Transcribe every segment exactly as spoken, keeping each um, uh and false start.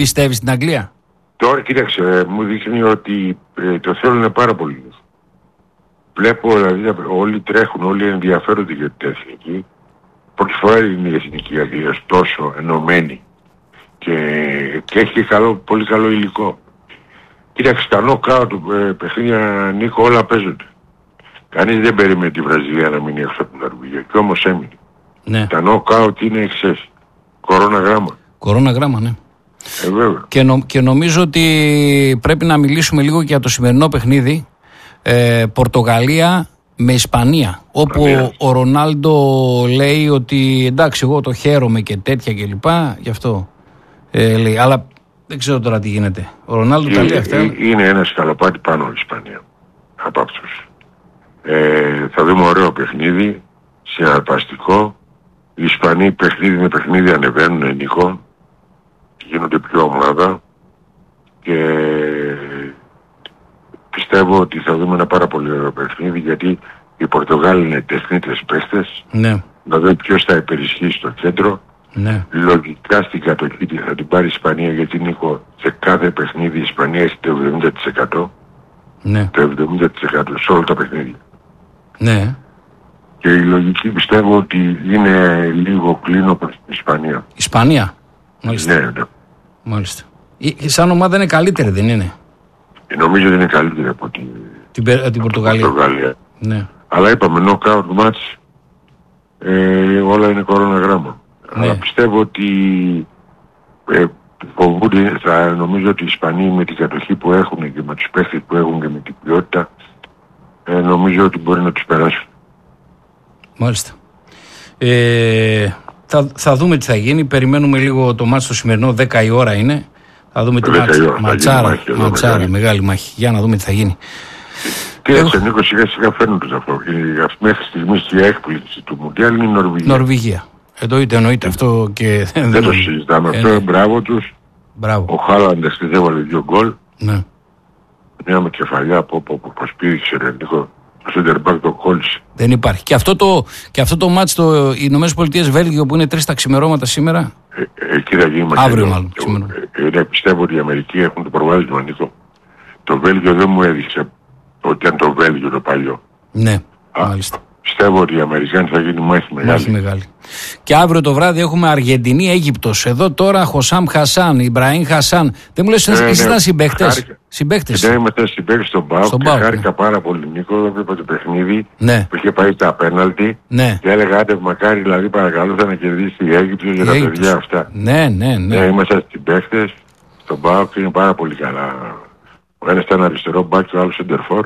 Πιστεύεις στην Αγγλία? Τώρα κοίταξε, μου δείχνει ότι ε, το θέλουν πάρα πολύ. Βλέπω δηλαδή όλοι τρέχουν, όλοι ενδιαφέρονται για την εθνική. Πρώτη φορά είναι η εθνική Αγγλία τόσο ενωμένη και, και έχει και καλό, πολύ καλό υλικό. Κοίταξε, τα νοκάουτ του ε, παιχνίδια, Νίκο, όλα παίζονται. Κανείς δεν περίμενε τη Βραζιλία να μείνει έξω από την Νορβηγία και όμως έμεινε. Ναι. Τα νοκάουτ είναι εξές. Κορώνα γράμμα. Κορώνα γράμμα, ναι. Ε, βέβαια. Και, νο, και νομίζω ότι πρέπει να μιλήσουμε λίγο και για το σημερινό παιχνίδι. Ε, Πορτογαλία με Ισπανία, όπου ο, ο Ρονάλντο λέει ότι εντάξει, εγώ το χαίρομαι και τέτοια και λοιπά, γι' αυτό ε, λέει, αλλά δεν ξέρω τώρα τι γίνεται. Ο Ρονάλντο τα λέει αυτά. Ε, είναι ένα σκαλοπάτι πάνω η Ισπανία από αυτούς. Ε, θα δούμε ωραίο παιχνίδι, συναρπαστικό. Οι Ισπανοί παιχνίδι με παιχνίδι ανεβαίνουν ενικό, γίνονται πιο ομάδα και πιστεύω ότι θα δούμε ένα πάρα πολύ ωραίο παιχνίδι, γιατί οι Πορτογάλοι είναι τεχνίτες παίχτες. Ναι. Να δούμε ποιος θα υπερισχύσει στο κέντρο. Ναι. Λογικά στην κατοχή θα την πάρει η Ισπανία, γιατί Νίκο, σε κάθε παιχνίδι η Ισπανία έχει το εβδομήντα τοις εκατό. Ναι. Το εβδομήντα τοις εκατό σε όλα τα παιχνίδια. Ναι. Και η λογική πιστεύω ότι είναι λίγο κλίνο προς την Ισπανία. Ισπανία. Μάλιστα. Ναι, ναι. Μάλιστα. Η, σαν ομάδα είναι καλύτερη, δεν είναι? Νομίζω ότι είναι καλύτερη από την, την, την, την Πορτογαλία. Πορτογαλία. Ναι. Αλλά είπαμε, knockout match, ε, όλα είναι κορώνα γράμμα. Ναι. Αλλά πιστεύω ότι ε, φοβούνται, θα νομίζω ότι οι Ισπανοί με την κατοχή που έχουν και με τους παίχτες που έχουν και με την ποιότητα, ε, νομίζω ότι μπορεί να τους περάσουν. Μάλιστα. Ε, θα, θα δούμε τι θα γίνει. Περιμένουμε λίγο το μάτς το σημερινό, δέκα η ώρα είναι. Θα δούμε τι μάτς. Ματσάρα, μάχη, ματσάρα μεγάλη. μεγάλη μάχη. Για να δούμε τι θα γίνει. Τι έτσι, Εγώ... Νίκο, σιγά σιγά φαίνονται αυτό. Μέχρι στιγμής η έκπληξη του Μουντιάλ είναι η Νορβηγία. Νορβηγία. Εννοείται, εννοείται αυτό και δεν, δεν το συζητάμε. Ε, αυτό είναι μπράβο τους. Μπράβο. Ο Χάλαντ χθες έβαλε δύο γκολ. Ναι. Μια με κεφαλιά από όπου προσπήριξε ρε Νίκο. Το center back το κόλλησε. Δεν υπάρχει. Και αυτό το, και αυτό το μάτς στο Ηνωμένες Πολιτείες Βέλγιο που είναι τρεις τα ξημερώματα σήμερα. Ε, ε, εκεί θα γίνει αύριο μάλλον. Ε, ε, ε, πιστεύω ότι οι Αμερικοί έχουν το προβάδισμα, Νίκο. Το Βέλγιο δεν μου έδειξε ότι ήταν το Βέλγιο το παλιό. Ναι, Α, μάλιστα. Πιστεύω ότι οι Αμερικάνοι θα γίνει μάχη μεγάλη. Μάχη μεγάλη. Και αύριο το βράδυ έχουμε Αργεντινή-Αίγυπτος. Εδώ τώρα Χωσάμ Χασάν, Ιμπραήμ Χασάν. Δεν μου λες ότι εσείς ήταν συμπαίχτες. Συμπαίχτες. Ναι, είμαστε συμπαίχτες στον ΠΑΟΚ και χάρηκα ναι. πάρα πολύ, Νίκο. Έβλεπα το παιχνίδι ναι. που είχε πάει τα πέναλτι. Ναι. Και έλεγα άντε μακάρι, δηλαδή παρακαλώ θα να κερδίσει η Αίγυπτος για τα Αίγυπτος. παιδιά αυτά. Ναι, ναι, ναι. ναι είμαστε συμπαίχτες. Στον ΠΑΟΚ είναι πάρα πολύ καλά. Ο ένας ήταν αριστερό μπακ και ο άλλος σεντερφόρ.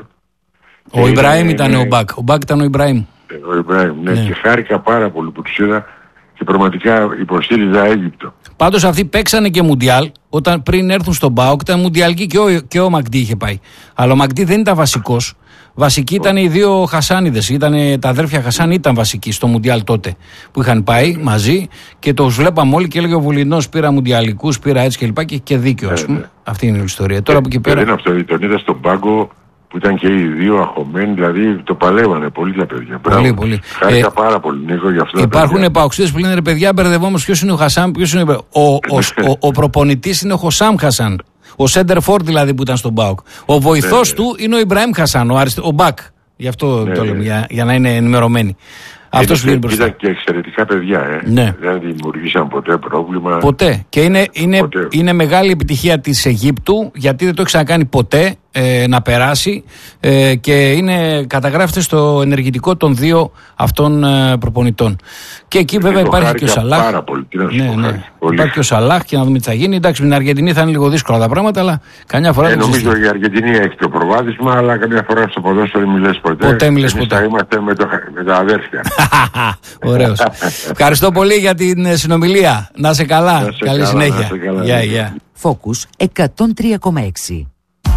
Ο Ιμπραήμ ήταν ο μπακ. Ο μπακ ήταν ο Ιμπραήμ. Ο Ιμπραήμ, ναι. ναι. Και χάρηκα πάρα πολύ που τους είδα και πραγματικά υποστήριζα Αίγυπτο. Πάντως αυτοί παίξανε και Μουντιάλ όταν πριν έρθουν στον ΠΑΟΚ. Ήταν Μουντιαλική και ο, και ο Μακτή είχε πάει. Αλλά ο Μακτή δεν ήταν βασικός. Βασικοί ήταν οι δύο Χασάνιδες. Ήτανε, τα αδέρφια Χασάν ήταν βασικοί στο Μουντιάλ τότε που είχαν πάει μαζί και τους βλέπαμε όλοι και έλεγε ο Βουλινός πήρα Μουντιαλικούς, πήρα έτσι κλπ. Και, και, και δίκιο, ας πούμε. Ναι, ναι. Αυτή είναι η ιστορία. Τώρα που εκεί πέρα. Δεν είναι αυτό, τον είδα στον πάγκο. Που ήταν και οι δύο αγχωμένοι, δηλαδή το παλεύανε πολύ τα παιδιά. Πολύ, πολύ. Χάρηκα ε, πάρα πολύ, Νίκο, για αυτό. Υπάρχουν παοξίδες που λένε ρε παιδιά, μπερδευόμαστε ποιος είναι ο Χασάν, ποιος είναι ο, ο, ο, ο, ο προπονητής είναι ο Χωσάμ Χασάν. Ο Σέντερ Φόρ δηλαδή που ήταν στον ΠΑΟΚ. Ο βοηθός ναι, του ναι. είναι ο Ιμπραήμ Χασάν, ο, αριστε, ο Μπακ. Γι' αυτό ναι, το λέμε, ναι. για, για να είναι ενημερωμένοι. Αυτός που ήταν και εξαιρετικά παιδιά, ε. ναι. δεν δημιουργήσαν ποτέ πρόβλημα. Ποτέ. Και είναι, είναι, ποτέ. είναι μεγάλη επιτυχία της Αιγύπτου, γιατί δεν το έχει ξανακάνει ποτέ ε, να περάσει ε, και είναι, καταγράφεται στο ενεργητικό των δύο αυτών ε, προπονητών. Και εκεί βέβαια υπάρχει και ο Σαλάχ. Πάρα πολύ. Τι να σου ναι, πω, ναι. πολύ. Υπάρχει και ο Σαλάχ και να δούμε τι θα γίνει. Εντάξει, με την Αργεντινή θα είναι λίγο δύσκολα τα πράγματα, αλλά καμιά φορά. Ε, νομίζω ότι η Αργεντινή έχει το προβάδισμα, αλλά καμιά φορά στο ποδόσφαιρο μην λες ποτέ. Ποτέ μην λες ποτέ. Θα είμαστε με, το, με τα αδέρφια. Ωραίος. Ευχαριστώ πολύ για την συνομιλία. Να σε καλά. Να σε Καλή καλά, συνέχεια. Γεια, γεια. Focus εκατόν τρία κόμμα έξι.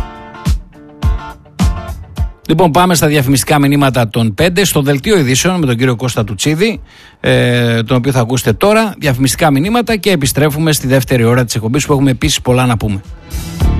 Λοιπόν, πάμε στα διαφημιστικά μηνύματα των πέντε, στο δελτίο ειδήσεων με τον κύριο Κώστα Τουτσίδη, ε, τον οποίο θα ακούσετε τώρα. Διαφημιστικά μηνύματα και επιστρέφουμε στη δεύτερη ώρα της εκπομπής που έχουμε επίσης πολλά να πούμε.